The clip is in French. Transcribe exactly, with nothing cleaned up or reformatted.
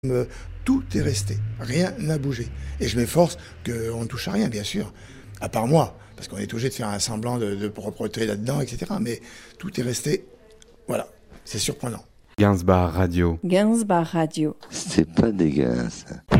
Me- Tout est resté, rien n'a bougé. Et je m'efforce qu'on ne touche à rien, bien sûr, à part moi, parce qu'on est obligé de faire un semblant de, de propreté là-dedans, et cetera. Mais tout est resté, voilà, c'est surprenant. Gainsbar Radio. Gainsbar Radio. C'est pas dégueulasse.